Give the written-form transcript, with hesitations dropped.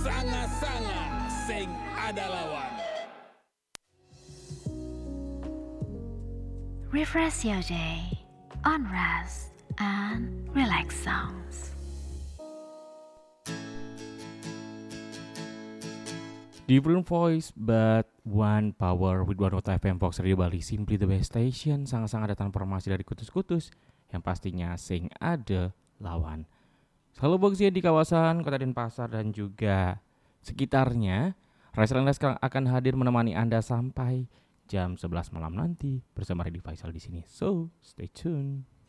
Sanga-sanga sing ada lawan. Refresh your day on rest and relax sounds. Different voice but one power with One Nota FM Fox Radio Bali, simply the best station. Sangat-sangat ada transformasi dari kutus-kutus yang pastinya sing ada lawan. Selalu bekerja di kawasan Kota Denpasar dan juga sekitarnya. Rise and Rest akan hadir menemani Anda sampai jam 11 malam nanti bersama Redi Faisal di sini. So, stay tune.